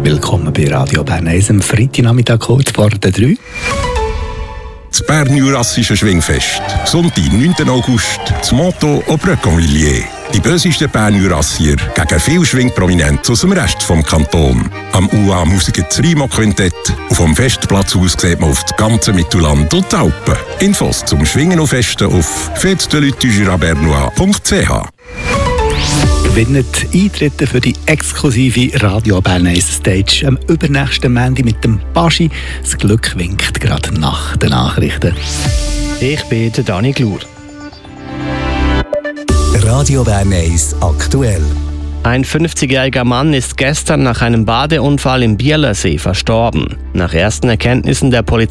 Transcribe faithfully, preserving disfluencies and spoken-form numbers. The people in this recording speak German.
Willkommen bei Radio Bern eins am Freitagnachmittag kurz vor der drei. Das Bern-Jurassische Schwingfest. Sonntag, neunten August, das Motto au Brecconvilliers. Die bösesten Bern-Jurassier gegen viel Schwingprominenz aus dem Rest vom Kanton. Am U A Musiker das Rimo-Quintett und vom Festplatz aus sieht man auf das ganze Mittelland und die Alpen. Infos zum Schwingen und Festen auf fete de lutte du jura bernois punkt c h. Gewinnt Eintritte für die exklusive Radio Bern eins Stage am übernächsten Montag mit dem Baschi. Das Glück winkt gerade nach den Nachrichten. Ich bin der Dani Glur. Radio Bern eins aktuell. Ein fünfzigjähriger Mann ist gestern nach einem Badeunfall im Bielernsee verstorben. Nach ersten Erkenntnissen der Polizei